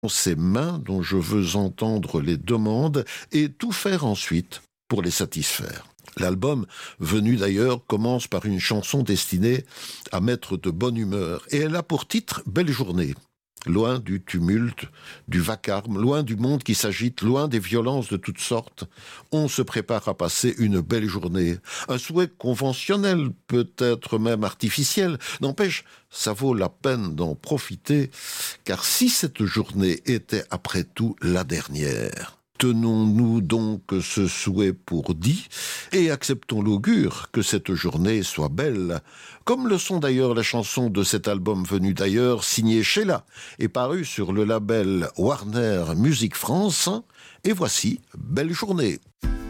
ces mains dont je veux entendre les demandes et tout faire ensuite pour les satisfaire. L'album, Venu d'ailleurs, commence par une chanson destinée à mettre de bonne humeur et elle a pour titre Belle journée. Loin du tumulte, du vacarme, loin du monde qui s'agite, loin des violences de toutes sortes, on se prépare à passer une belle journée. Un souhait conventionnel, peut-être même artificiel. N'empêche, ça vaut la peine d'en profiter, car si cette journée était après tout la dernière, tenons-nous donc ce souhait pour dit et acceptons l'augure que cette journée soit belle, comme le sont d'ailleurs les chansons de cet album Venu d'ailleurs, signé Sheila et paru sur le label Warner Music France. Et voici Belle journée.